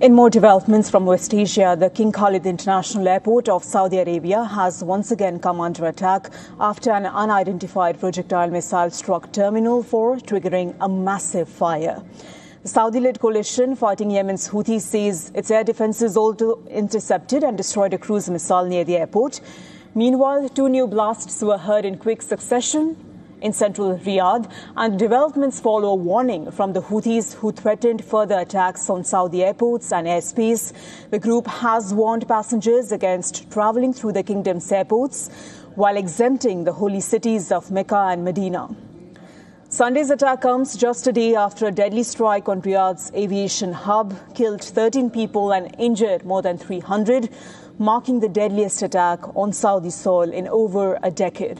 In more developments from West Asia, the King Khalid International Airport of Saudi Arabia has once again come under attack after an unidentified projectile missile struck Terminal 4, triggering a massive fire. The Saudi-led coalition fighting Yemen's Houthis says its air defences also intercepted and destroyed a cruise missile near the airport. Meanwhile, 2 new blasts were heard in quick succession in central Riyadh, and developments follow a warning from the Houthis, who threatened further attacks on Saudi airports and airspace. The group has warned passengers against travelling through the kingdom's airports while exempting the holy cities of Mecca and Medina. Sunday's attack comes just a day after a deadly strike on Riyadh's aviation hub killed 13 people and injured more than 300, marking the deadliest attack on Saudi soil in over a decade.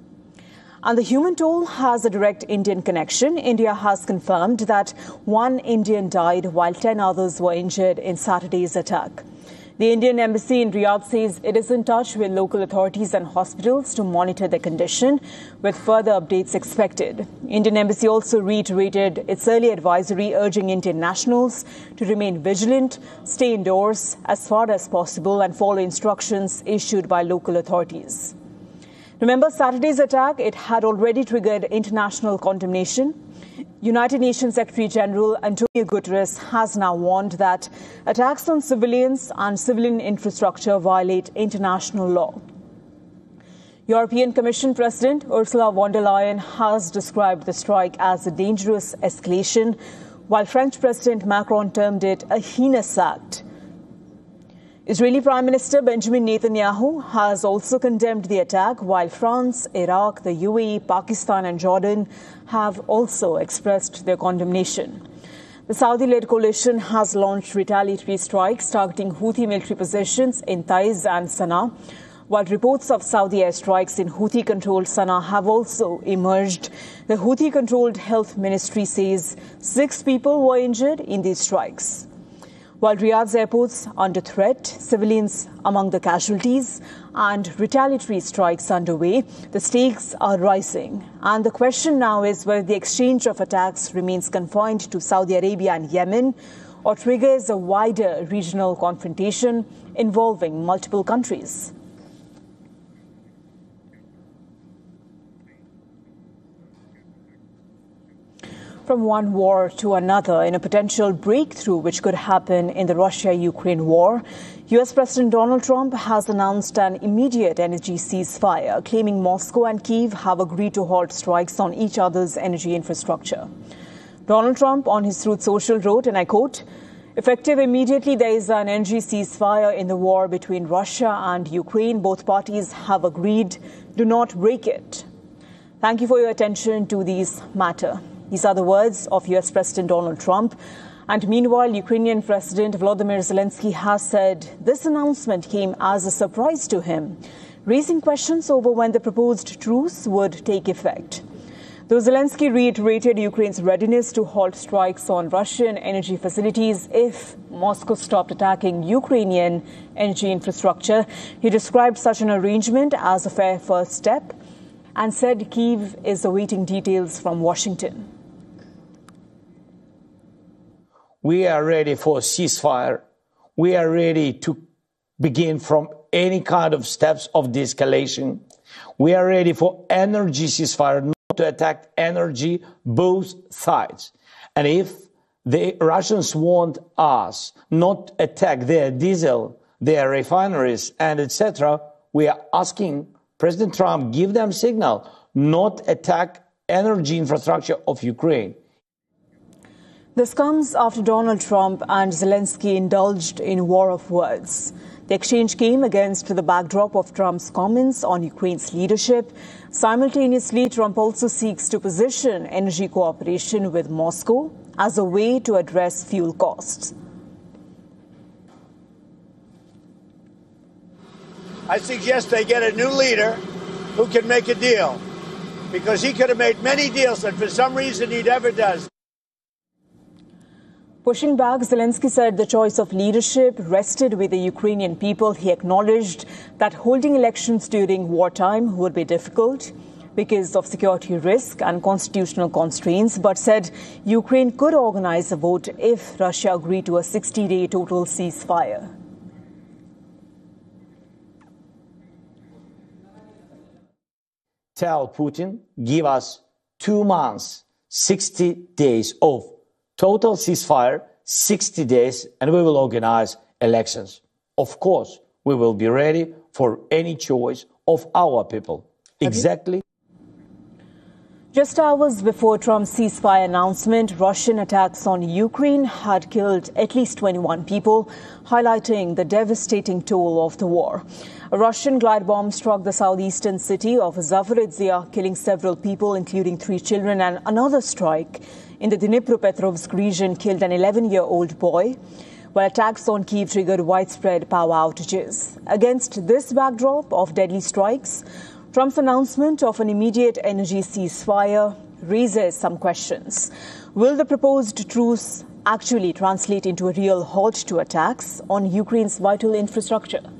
And the human toll has a direct Indian connection. India has confirmed that 1 Indian died while 10 others were injured in Saturday's attack. The Indian embassy in Riyadh says it is in touch with local authorities and hospitals to monitor the condition, with further updates expected. Indian embassy also reiterated its early advisory urging Indian nationals to remain vigilant, stay indoors as far as possible, and follow instructions issued by local authorities. Remember, Saturday's attack, it had already triggered international condemnation. United Nations Secretary-General Antonio Guterres has now warned that attacks on civilians and civilian infrastructure violate international law. European Commission President Ursula von der Leyen has described the strike as a dangerous escalation, while French President Macron termed it a heinous act. Israeli Prime Minister Benjamin Netanyahu has also condemned the attack, while France, Iraq, the UAE, Pakistan and Jordan have also expressed their condemnation. The Saudi-led coalition has launched retaliatory strikes targeting Houthi military positions in Taiz and Sana'a, while reports of Saudi airstrikes in Houthi-controlled Sana'a have also emerged. The Houthi-controlled Health Ministry says 6 people were injured in these strikes. While Riyadh's airports under threat, civilians among the casualties, and retaliatory strikes underway, the stakes are rising. And the question now is whether the exchange of attacks remains confined to Saudi Arabia and Yemen or triggers a wider regional confrontation involving multiple countries. From one war to another in a potential breakthrough which could happen in the Russia-Ukraine war, US President Donald Trump has announced an immediate energy ceasefire, claiming Moscow and Kyiv have agreed to halt strikes on each other's energy infrastructure. Donald Trump on his Truth Social wrote, and I quote, "Effective immediately, there is an energy ceasefire in the war between Russia and Ukraine. Both parties have agreed. Do not break it. Thank you for your attention to these matter." These are the words of US President Donald Trump. And meanwhile, Ukrainian President Volodymyr Zelensky has said this announcement came as a surprise to him, raising questions over when the proposed truce would take effect. Though Zelensky reiterated Ukraine's readiness to halt strikes on Russian energy facilities if Moscow stopped attacking Ukrainian energy infrastructure, he described such an arrangement as a fair first step and said Kyiv is awaiting details from Washington. We are ready for a ceasefire. We are ready to begin from any kind of steps of de-escalation. We are ready for energy ceasefire, not to attack energy, both sides. And if the Russians want us not attack their diesel, their refineries, and etc., we are asking President Trump give them signal not attack energy infrastructure of Ukraine. This comes after Donald Trump and Zelensky indulged in war of words. The exchange came against the backdrop of Trump's comments on Ukraine's leadership. Simultaneously, Trump also seeks to position energy cooperation with Moscow as a way to address fuel costs. I suggest they get a new leader who can make a deal, because he could have made many deals that for some reason he never does. Pushing back, Zelensky said the choice of leadership rested with the Ukrainian people. He acknowledged that holding elections during wartime would be difficult. because of security risk and constitutional constraints, but said Ukraine could organize a vote if Russia agreed to a 60-day total ceasefire. Tell Putin, give us 2 months, 60 days of total ceasefire, 60 days, and we will organize elections. Of course, we will be ready for any choice of our people. Exactly. Just hours before Trump's ceasefire announcement, Russian attacks on Ukraine had killed at least 21 people, highlighting the devastating toll of the war. A Russian glide bomb struck the southeastern city of Zaporizhzhia, killing several people, including 3 children, and another strike in the Dnipropetrovsk region killed an 11-year-old boy, while attacks on Kyiv triggered widespread power outages. Against this backdrop of deadly strikes, Trump's announcement of an immediate energy ceasefire raises some questions. Will the proposed truce actually translate into a real halt to attacks on Ukraine's vital infrastructure?